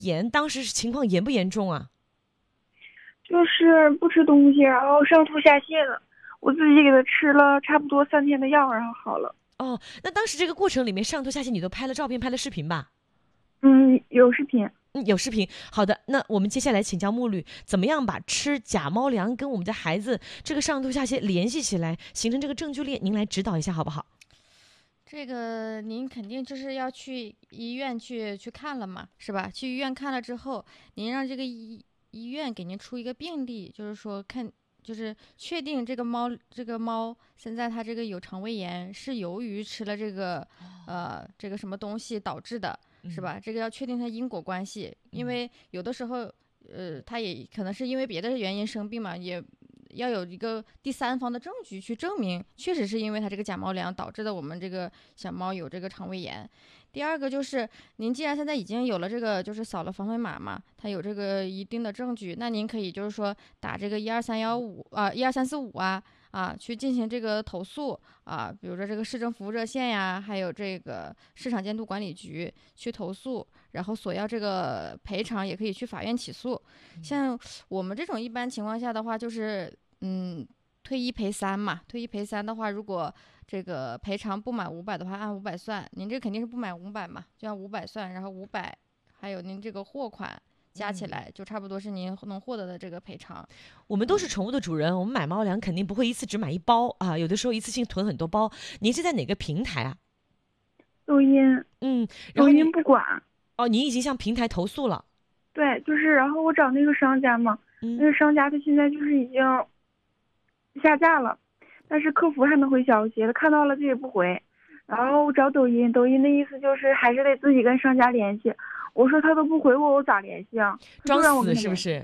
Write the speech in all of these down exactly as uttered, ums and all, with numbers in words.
炎当时情况严不严重啊？ 就是不吃东西，然后上吐下泻的。我自己给他吃了差不多三天的药，然后好了。 哦，那当时这个过程里面上吐下泻，你都拍了照片，拍了视频吧？ 嗯，有视频。 嗯，有视频。好的，那我们接下来请教木律，怎么样把吃假猫粮跟我们的孩子这个上吐下泻联系起来，形成这个证据链？您来指导一下好不好？ 这个您肯定就是要去医院去去看了嘛，是吧？去医院看了之后，您让这个医医院给您出一个病历，就是说看。就是确定这个猫，这个猫现在它这个有肠胃炎，是由于吃了这个，呃，这个什么东西导致的，是吧？这个要确定它因果关系，因为有的时候，呃，它也可能是因为别的原因生病嘛，也要有一个第三方的证据去证明，确实是因为它这个假猫粮导致的我们这个小猫有这个肠胃炎。第二个就是，您既然现在已经有了这个，就是扫了防伪码嘛，它有这个一定的证据，那您可以就是说打这个一二三幺五啊，一二三四五啊啊，去进行这个投诉啊，比如说这个市政服务热线呀，还有这个市场监督管理局去投诉，然后索要这个赔偿，也可以去法院起诉。像我们这种一般情况下的话，就是嗯。退一赔三嘛，退一赔三的话，如果这个赔偿不满五百的话，按五百算。您这肯定是不满五百嘛，就按五百算，然后五百还有您这个货款加起来，就差不多是您能获得的这个赔偿。 我们都是宠物的主人，我们买猫粮肯定不会一次只买一包啊，有的时候一次性囤很多包。您是在哪个平台啊？ 抖音。 嗯，然后抖音不管。 哦，您已经向平台投诉了？ 对，就是然后我找那个商家嘛， 嗯、 那个商家他现在就是已经下架了，但是客服还没回消息，他看到了他也不回。然后我找抖音，抖音的意思就是还是得自己跟商家联系。我说他都不回我，我咋联系啊？ 装死是不是？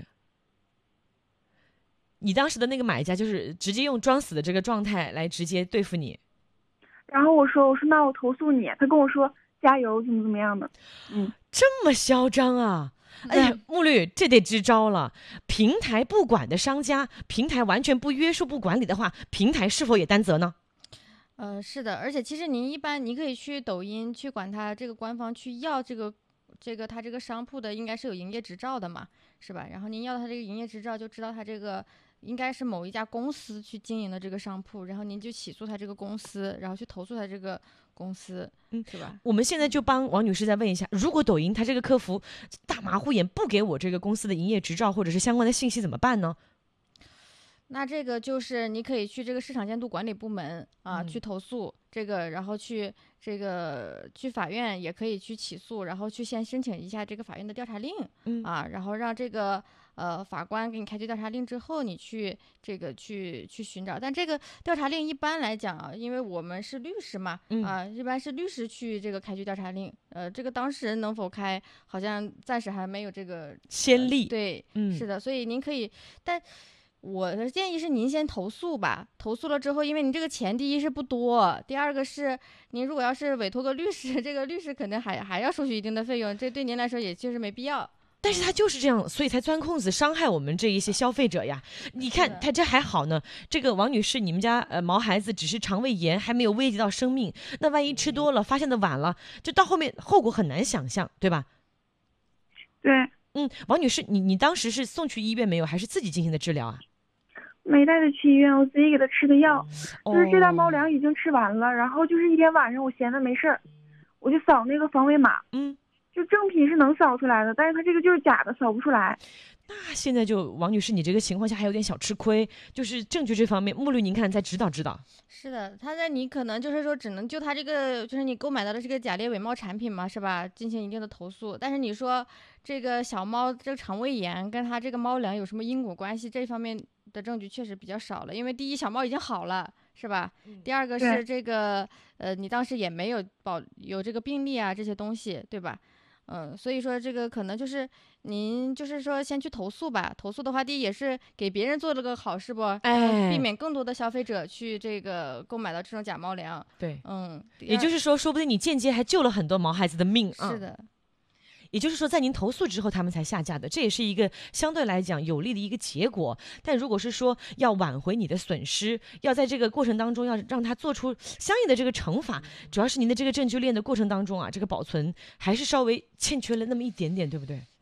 你当时的那个买家就是直接用装死的这个状态来直接对付你。 然后我说我说那我投诉你，他跟我说加油怎么怎么样的。嗯， 这么嚣张啊！哎呀，木律，这得支招了。平台不管的商家，平台完全不约束、不管理的话，平台是否也担责呢？ 呃，是的，而且其实您一般，你可以去抖音去管他这个官方去要这个这个他这个商铺的应该是有营业执照的嘛，是吧？然后您要他这个营业执照，就知道他这个应该是某一家公司去经营的这个商铺，然后您就起诉他这个公司，然后去投诉他这个公司，嗯，是吧？ 我们现在就帮王女士再问一下，如果抖音他这个客服大马虎眼不给我这个公司的营业执照或者是相关的信息怎么办呢？ 那这个就是你可以去这个市场监督管理部门啊、嗯、去投诉这个，然后去这个去法院也可以去起诉，然后去先申请一下这个法院的调查令，嗯啊，然后让这个呃法官给你开具调查令之后，你去这个去去寻找。但这个调查令一般来讲啊，因为我们是律师嘛，嗯、啊，一般是律师去这个开具调查令，呃，这个当事人能否开，好像暂时还没有这个先例。 呃、对， 嗯， 是的，所以您可以，但。我的建议是您先投诉吧，投诉了之后，因为你这个钱第一是不多，第二个是您如果要是委托个律师，这个律师肯定还还要收取一定的费用，这对您来说也确实没必要。 但是他就是这样，所以才钻空子伤害我们这一些消费者呀。你看他这还好呢，这个王女士，你们家呃毛孩子只是肠胃炎，还没有危及到生命，那万一吃多了，发现的晚了，就到后面后果很难想象，对吧？ 对。 嗯，王女士，你你当时是送去医院没有，还是自己进行的治疗啊？ 没带他去医院，我自己给他吃的药，哦、就是这袋猫粮已经吃完了，然后就是一天晚上我闲的没事儿，我就扫那个防伪码， 嗯， 就正品是能扫出来的，但是他这个就是假的，扫不出来。 那现在就王女士，你这个情况下还有点小吃亏，就是证据这方面，木律您看再指导指导。 是的，他在你可能就是说只能就他这个就是你购买到的这个假劣伪冒产品嘛，是吧？进行一定的投诉，但是你说这个小猫这个肠胃炎跟他这个猫粮有什么因果关系？这方面的证据确实比较少了，因为第一小猫已经好了，是吧？嗯、第二个是这个呃，你当时也没有保有这个病历啊这些东西，对吧？嗯，所以说这个可能就是您就是说先去投诉吧，投诉的话，第一也是给别人做了个好事不， 哎， 避免更多的消费者去这个购买到这种假猫粮。 对， 嗯， 也就是说，说不定你间接还救了很多毛孩子的命啊。 是的。 也就是说，在您投诉之后，他们才下架的，这也是一个相对来讲有利的一个结果。但如果是说要挽回你的损失，要在这个过程当中要让他做出相应的这个惩罚，主要是您的这个证据链的过程当中啊，这个保存还是稍微欠缺了那么一点点，对不对？